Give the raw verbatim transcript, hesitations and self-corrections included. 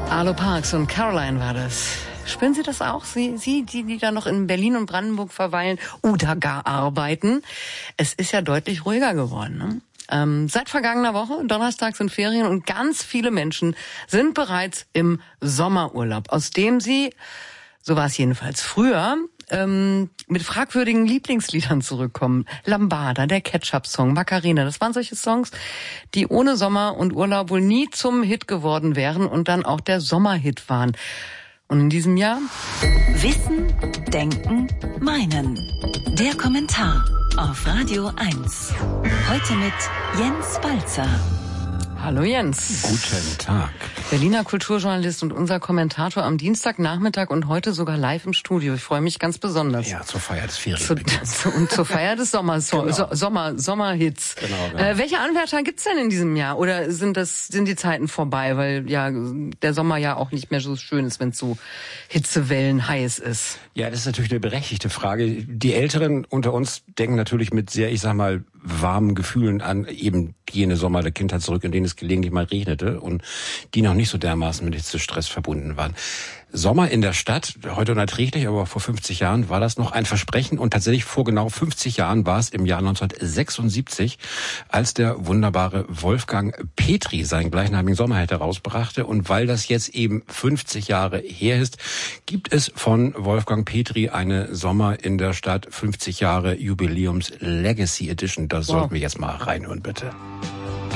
Arlo Parks und Caroline war das. Spüren Sie das auch? Sie, Sie, die, die da noch in Berlin und Brandenburg verweilen oder gar arbeiten? Es ist ja deutlich ruhiger geworden, ne? Ähm, seit vergangener Woche, Donnerstag sind Ferien und ganz viele Menschen sind bereits im Sommerurlaub, aus dem sie, so war es jedenfalls früher, ähm, mit fragwürdigen Lieblingsliedern zurückkommen. Lambada, der Ketchup-Song, Macarena, das waren solche Songs, die ohne Sommer und Urlaub wohl nie zum Hit geworden wären und dann auch der Sommerhit waren. Und in diesem Jahr? Wissen, Denken, Meinen. Der Kommentar auf Radio eins. Heute mit Jens Balzer. Hallo Jens. Guten Tag. Berliner Kulturjournalist und unser Kommentator am Dienstagnachmittag und heute sogar live im Studio. Ich freue mich ganz besonders. Ja, zur Feier des Ferienbeginns. Zu, und zur Feier des Sommers, genau. so, Sommer, Sommerhits. Genau, genau. Äh, welche Anwärter gibt's denn in diesem Jahr? Oder sind das sind die Zeiten vorbei, weil ja der Sommer ja auch nicht mehr so schön ist, wenn es so Hitzewellen heiß ist? Ja, das ist natürlich eine berechtigte Frage. Die Älteren unter uns denken natürlich mit sehr, ich sag mal, warmen Gefühlen an eben jene Sommer der Kindheit zurück, in denen es gelegentlich mal regnete und die noch nicht so dermaßen mit Hitzestress verbunden waren. Sommer in der Stadt, heute unerträglich, aber vor fünfzig Jahren war das noch ein Versprechen und tatsächlich vor genau fünfzig Jahren war es im Jahr neunzehnhundertsechsundsiebzig, als der wunderbare Wolfgang Petri seinen gleichnamigen Sommerhit herausbrachte und weil das jetzt eben fünfzig Jahre her ist, gibt es von Wolfgang Petri eine Sommer in der Stadt fünfzig Jahre Jubiläums Legacy Edition. Da sollten wir jetzt mal reinhören, bitte.